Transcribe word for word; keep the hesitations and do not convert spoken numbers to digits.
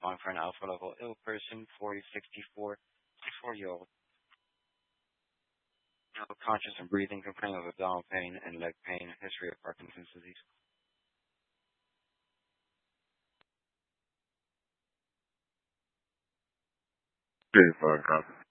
calling for an alpha level ill person, forty, sixty-four, sixty-four year old, male, conscious and breathing, complaining of abdominal pain and leg pain, history of Parkinson's disease. Three, four, copy.